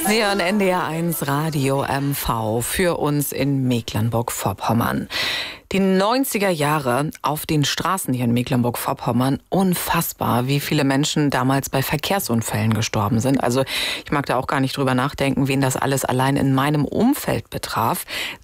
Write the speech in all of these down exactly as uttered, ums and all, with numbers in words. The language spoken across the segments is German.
Sie hören N D R eins Radio M V für uns in Mecklenburg-Vorpommern. Die neunziger Jahre auf den Straßen hier in Mecklenburg-Vorpommern, unfassbar, wie viele Menschen damals bei Verkehrsunfällen gestorben sind. Also ich mag da auch gar nicht drüber nachdenken, wen das alles allein in meinem Umfeld betraf.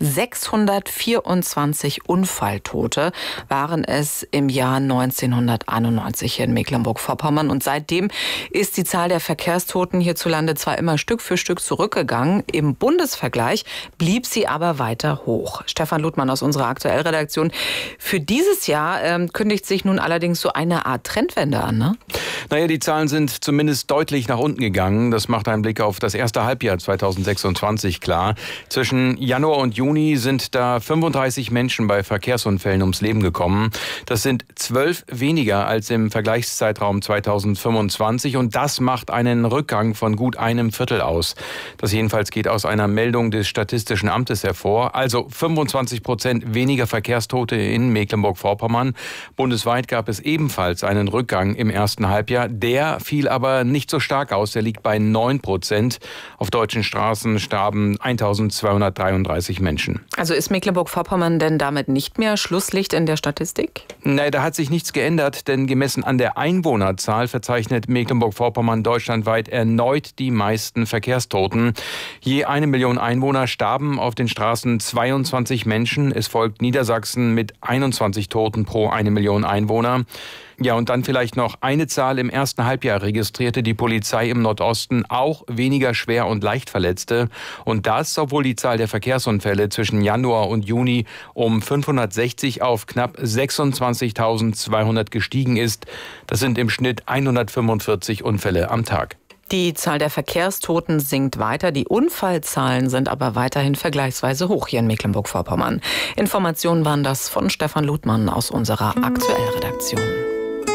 sechshundertvierundzwanzig Unfalltote waren es im Jahr neunzehnhunderteinundneunzig hier in Mecklenburg-Vorpommern. Und seitdem ist die Zahl der Verkehrstoten hierzulande zwar immer Stück für Stück zurückgegangen, im Bundesvergleich blieb sie aber weiter hoch. Stefan Ludmann aus unserer aktuellen Redaktion. Für dieses Jahr ähm, kündigt sich nun allerdings so eine Art Trendwende an, ne? Naja, die Zahlen sind zumindest deutlich nach unten gegangen. Das macht ein Blick auf das erste Halbjahr zweitausendsechsundzwanzig klar. Zwischen Januar und Juni sind da fünfunddreißig Menschen bei Verkehrsunfällen ums Leben gekommen. Das sind zwölf weniger als im Vergleichszeitraum zweitausendfünfundzwanzig und das macht einen Rückgang von gut einem Viertel aus. Das jedenfalls geht aus einer Meldung des Statistischen Amtes hervor. Also fünfundzwanzig Prozent weniger Verkehrstote in Mecklenburg-Vorpommern. Bundesweit gab es ebenfalls einen Rückgang im ersten Halbjahr. Der fiel aber nicht so stark aus. Der liegt bei neun Prozent. Auf deutschen Straßen starben eintausendzweihundertdreiunddreißig Menschen. Also ist Mecklenburg-Vorpommern denn damit nicht mehr Schlusslicht in der Statistik? Nein, da hat sich nichts geändert, denn gemessen an der Einwohnerzahl verzeichnet Mecklenburg-Vorpommern deutschlandweit erneut die meisten Verkehrstoten. Je eine Million Einwohner starben auf den Straßen zweiundzwanzig Menschen. Es folgt Niedersachsen mit einundzwanzig Toten pro eine Million Einwohner. Ja, und dann vielleicht noch eine Zahl. Im ersten Halbjahr registrierte die Polizei im Nordosten auch weniger Schwer- und Leichtverletzte. Und das, obwohl die Zahl der Verkehrsunfälle zwischen Januar und Juni um fünfhundertsechzig auf knapp sechsundzwanzigtausendzweihundert gestiegen ist. Das sind im Schnitt hundertfünfundvierzig Unfälle am Tag. Die Zahl der Verkehrstoten sinkt weiter, die Unfallzahlen sind aber weiterhin vergleichsweise hoch hier in Mecklenburg-Vorpommern. Informationen waren das von Stefan Ludmann aus unserer Aktuellredaktion.